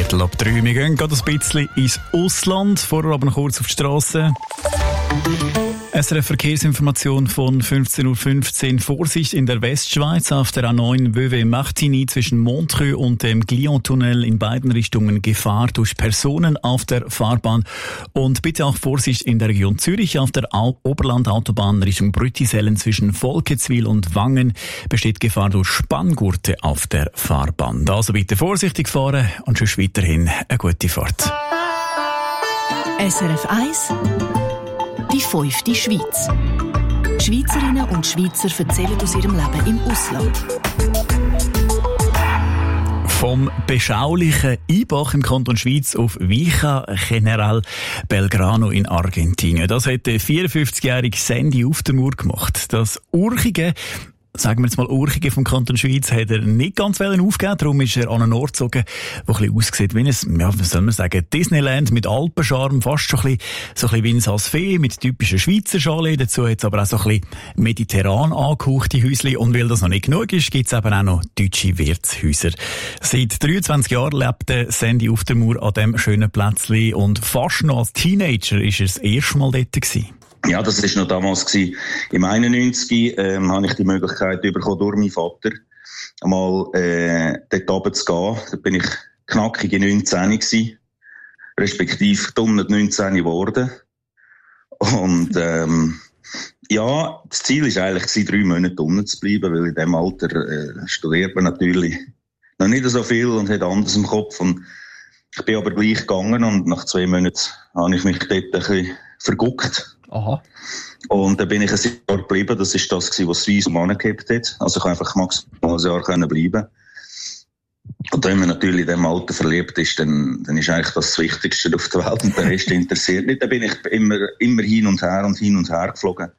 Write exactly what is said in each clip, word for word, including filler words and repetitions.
Viertel ab drei. Wir gehen gerade ein bisschen ins Ausland, vorher aber noch kurz auf die Straße. S R F-Verkehrsinformation von fünfzehn Uhr fünfzehn. Vorsicht in der Westschweiz auf der A neun Vevey-Martigny zwischen Montreux und dem Glion-Tunnel in beiden Richtungen Gefahr durch Personen auf der Fahrbahn. Und bitte auch Vorsicht in der Region Zürich auf der Au- Oberland-Autobahn Richtung Brüttisellen zwischen Volketswil und Wangen besteht Gefahr durch Spanngurte auf der Fahrbahn. Also bitte vorsichtig fahren und sonst weiterhin eine gute Fahrt. S R F eins Die fünfte Schweiz. Schweizerinnen und Schweizer erzählen aus ihrem Leben im Ausland. Vom beschaulichen Ibach im Kanton Schweiz auf Vicha General Belgrano in Argentinien. Das hat der vierundfünfzigjährige Sandy Uftermoor gemacht. Das urchige Sagen wir jetzt mal, Urchige vom Kanton Schweiz hat er nicht ganz aufgegeben. Darum ist er an einen Ort gezogen, der ein bisschen aussieht wie ein, ja, was soll man sagen, Disneyland mit Alpenscharme, fast schon ein bisschen, so ein bisschen wie ein Saas-Fee mit typischen Schweizer Chalet. Dazu hat es aber auch so ein bisschen mediterran angehauchte Häuschen. Und weil das noch nicht genug ist, gibt es eben auch noch deutsche Wirtshäuser. Seit dreiundzwanzig Jahren lebt der Sandy Uftermoor an diesem schönen Plätzchen und fast noch als Teenager ist er das erste Mal dort gewesen. Ja, das war noch damals gewesen. Im einundneunzig ähm, habe ich die Möglichkeit bekommen, durch meinen Vater einmal äh, dort runter zu gehen. Da bin ich knackige neunzehn gewesen, respektive dummend neunzehn geworden. Und ähm, ja, das Ziel war eigentlich gewesen, drei Monate unten zu bleiben, weil in diesem Alter äh, studiert man natürlich noch nicht so viel und hat anders im Kopf. Und ich bin aber gleich gegangen und nach zwei Monaten habe ich mich dort ein bisschen verguckt. Aha. Und dann bin ich ein Jahr geblieben. Das war das, was Swiss um angehabt hat. Also ich konnte einfach maximal ein Jahr bleiben. Und wenn man natürlich in diesem Alter verliebt ist, dann, dann ist eigentlich das das Wichtigste auf der Welt und der Rest interessiert nicht. Dann bin ich immer, immer hin und her und hin und her geflogen.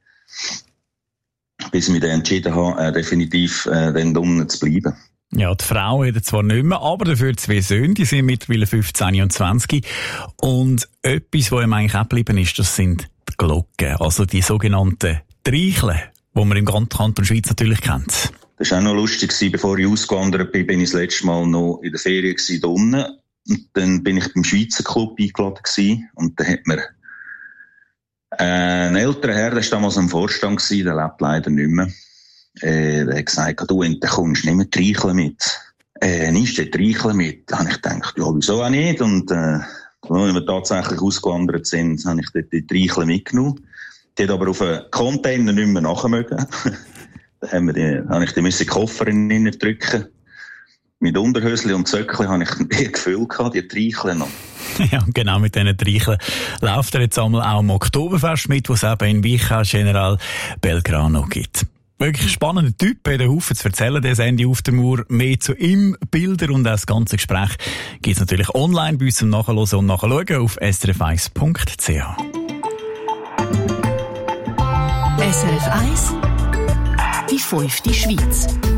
Bis ich mich dann entschieden habe, äh, definitiv äh, dann unten zu bleiben. Ja, die Frau hat zwar nicht mehr, aber dafür zwei Söhne, die sind mittlerweile fünfzehn und zwanzig. Und etwas, was ihm eigentlich auch geblieben ist, das sind die Glocken, also die sogenannten Treicheln, die man im ganzen Kanton Schweiz natürlich kennt. Das war auch noch lustig, bevor ich ausgewandert bin, bin ich das letzte Mal noch in der Ferien da unten. Und dann bin ich beim Schweizer Club eingeladen gewesen. Und dann hat mir äh, ein älterer Herr, der war damals am Vorstand gewesen, der lebt leider nicht mehr. Äh, der hat gesagt, du, dann kommst du nicht mehr Treicheln mit. Äh, nimmst du Treicheln mit? Da habe ich gedacht, ja, wieso auch nicht? Und, äh, als wir tatsächlich ausgewandert sind, habe ich dort die Treicheln mitgenommen. Die hat aber auf einen Container nicht mehr nachmögen. Da haben wir die, habe ich die müssen Koffer innen drücken. Mit Unterhösli und Zöckli habe ich ein Gefühl gehabt, die Treicheln noch. Ja, genau, mit diesen Treicheln läuft er jetzt einmal auch am Oktoberfest mit, wo es eben in Vicha General Belgrano gibt. Wirklich ein spannender Typ, hat einen Haufen zu erzählen, der Sandy Uftermoor. Mehr zu ihm, Bilder und auch das ganze Gespräch gibt es natürlich online bei uns zum Nachhören und Nachschauen auf s r f eins punkt c h. S R F eins Die fünfte Schweiz.